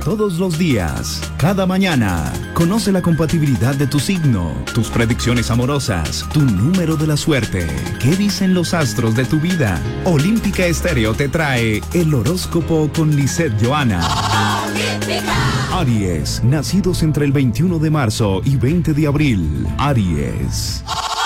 todos los días, cada mañana. Conoce la compatibilidad de tu signo, tus predicciones amorosas, tu número de la suerte. ¿Qué dicen los astros de tu vida? Olímpica Estéreo te trae el horóscopo con Lisette Johanna. Aries, nacidos entre el 21 de marzo y 20 de abril. Aries.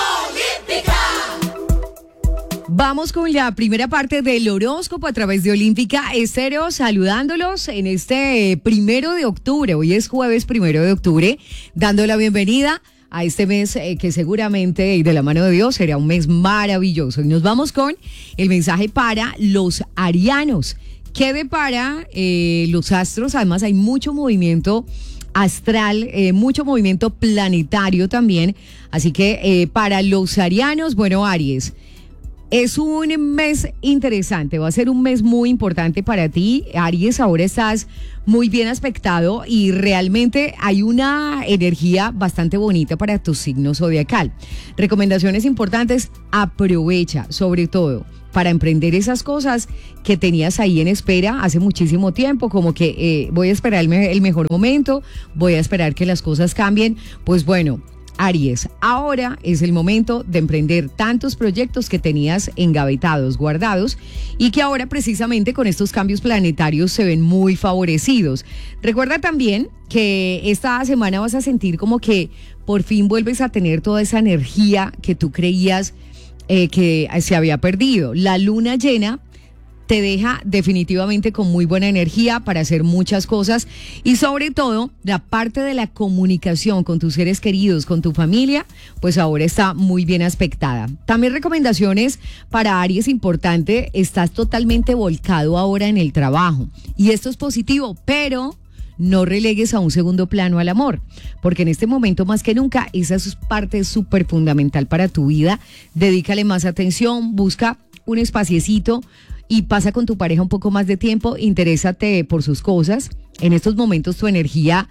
Vamos con la primera parte del horóscopo a través de Olímpica Estéreo, saludándolos en este 1 de octubre. Hoy es jueves 1 de octubre, dando la bienvenida a este mes que seguramente, y de la mano de Dios, será un mes maravilloso. Y nos vamos con el mensaje para los arianos. ¿Qué depara los astros? Además, hay mucho movimiento astral, mucho movimiento planetario también. Así que para los arianos, bueno, Aries, es un mes interesante, va a ser un mes muy importante para ti. Aries, ahora estás muy bien aspectado y realmente hay una energía bastante bonita para tu signo zodiacal. Recomendaciones importantes, aprovecha sobre todo para emprender esas cosas que tenías ahí en espera hace muchísimo tiempo, como que voy a esperar el mejor momento, voy a esperar que las cosas cambien. Pues bueno, Aries, ahora es el momento de emprender tantos proyectos que tenías engavetados, guardados, y que ahora precisamente con estos cambios planetarios se ven muy favorecidos. Recuerda también que esta semana vas a sentir como que por fin vuelves a tener toda esa energía que tú creías que se había perdido. La luna llena te deja definitivamente con muy buena energía para hacer muchas cosas y sobre todo la parte de la comunicación con tus seres queridos, con tu familia, pues ahora está muy bien aspectada. También recomendaciones para Aries importante, estás totalmente volcado ahora en el trabajo y esto es positivo, pero no relegues a un segundo plano al amor, porque en este momento más que nunca esa es parte súper fundamental para tu vida. Dedícale más atención, busca un espaciecito y pasa con tu pareja un poco más de tiempo, interésate por sus cosas. En estos momentos tu energía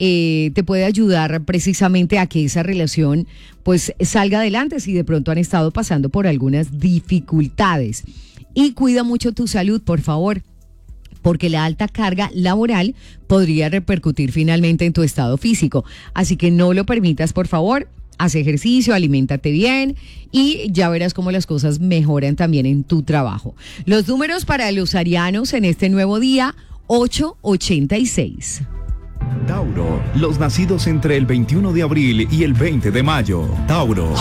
te puede ayudar precisamente a que esa relación pues salga adelante si de pronto han estado pasando por algunas dificultades. Y cuida mucho tu salud, por favor, porque la alta carga laboral podría repercutir finalmente en tu estado físico. Así que no lo permitas, por favor. Haz ejercicio, aliméntate bien y ya verás cómo las cosas mejoran también en tu trabajo. Los números para los arianos en este nuevo día, 886. Tauro, los nacidos entre el 21 de abril y el 20 de mayo. Tauro.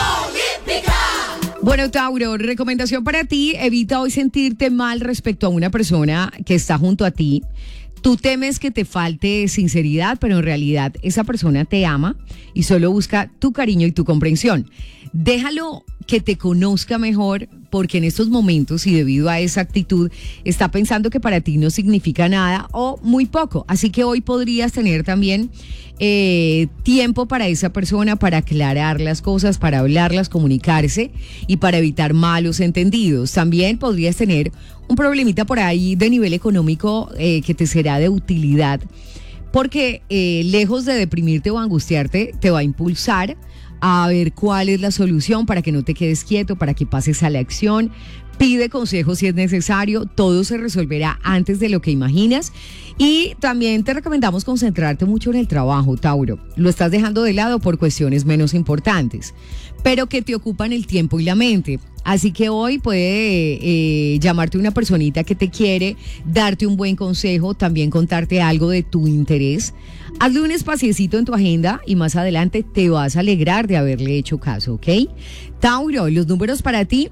Bueno, Tauro, recomendación para ti, evita hoy sentirte mal respecto a una persona que está junto a ti. Tú temes que te falte sinceridad, pero en realidad esa persona te ama y solo busca tu cariño y tu comprensión. Déjalo que te conozca mejor, porque en estos momentos y debido a esa actitud está pensando que para ti no significa nada o muy poco. Así que hoy podrías tener también tiempo para esa persona, para aclarar las cosas, para hablarlas, comunicarse y para evitar malos entendidos. También podrías tener un problemita por ahí de nivel económico que te será de utilidad, porque lejos de deprimirte o angustiarte, te va a impulsar a ver cuál es la solución para que no te quedes quieto, para que pases a la acción. Pide consejos si es necesario, todo se resolverá antes de lo que imaginas. Y también te recomendamos concentrarte mucho en el trabajo, Tauro. Lo estás dejando de lado por cuestiones menos importantes, pero que te ocupan el tiempo y la mente. Así que hoy puede llamarte una personita que te quiere, darte un buen consejo, también contarte algo de tu interés. Hazle un espaciecito en tu agenda y más adelante te vas a alegrar de haberle hecho caso, ¿ok? Tauro, los números para ti,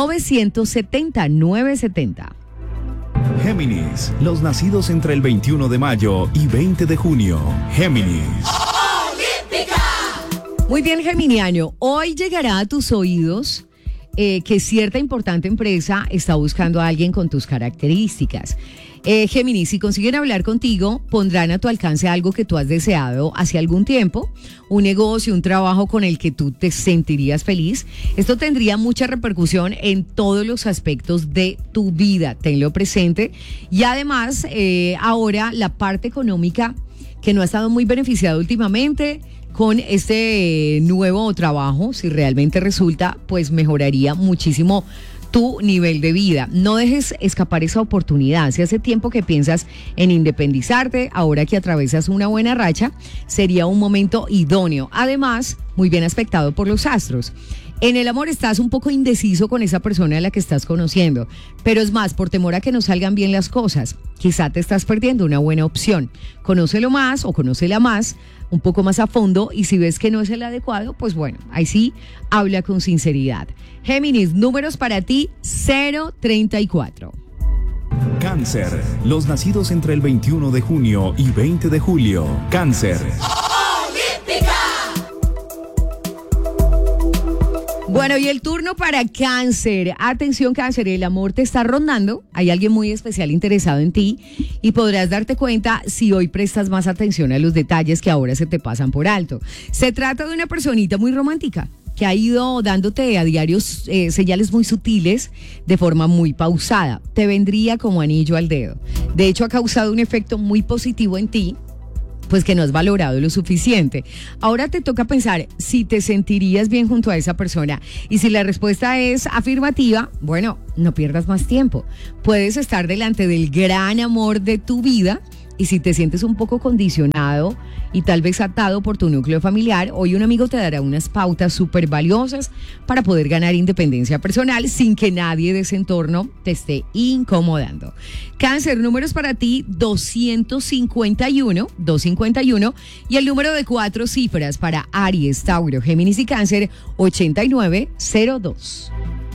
970. Géminis, los nacidos entre el 21 de mayo y 20 de junio. Géminis. Muy bien, geminiano, hoy llegará a tus oídos que cierta importante empresa está buscando a alguien con tus características. Géminis, si consiguen hablar contigo, pondrán a tu alcance algo que tú has deseado hace algún tiempo, un negocio, un trabajo con el que tú te sentirías feliz. Esto tendría mucha repercusión en todos los aspectos de tu vida, tenlo presente. Y además, ahora la parte económica que no ha estado muy beneficiada últimamente, con este nuevo trabajo, si realmente resulta, pues mejoraría muchísimo tu nivel de vida. No dejes escapar esa oportunidad. Si hace tiempo que piensas en independizarte, ahora que atravesas una buena racha, sería un momento idóneo. Además, muy bien aspectado por los astros. En el amor estás un poco indeciso con esa persona a la que estás conociendo, pero es más, por temor a que no salgan bien las cosas. Quizá te estás perdiendo una buena opción. Conócelo más o conócela más, un poco más a fondo, y si ves que no es el adecuado, pues bueno, ahí sí, habla con sinceridad. Géminis, números para ti, 034. Cáncer, los nacidos entre el 21 de junio y 20 de julio. Cáncer. Bueno, y el turno para Cáncer. Atención, Cáncer, el amor te está rondando. Hay alguien muy especial interesado en ti y podrás darte cuenta si hoy prestas más atención a los detalles que ahora se te pasan por alto. Se trata de una personita muy romántica que ha ido dándote a diario señales muy sutiles de forma muy pausada. Te vendría como anillo al dedo. De hecho, ha causado un efecto muy positivo en ti, pues que no has valorado lo suficiente. Ahora te toca pensar si te sentirías bien junto a esa persona, y si la respuesta es afirmativa, bueno, no pierdas más tiempo. Puedes estar delante del gran amor de tu vida, y si te sientes un poco condicionado y tal vez atado por tu núcleo familiar, hoy un amigo te dará unas pautas súper valiosas para poder ganar independencia personal sin que nadie de ese entorno te esté incomodando. Cáncer, números para ti, 251, y el número de 4 cifras para Aries, Tauro, Géminis y Cáncer, 8902.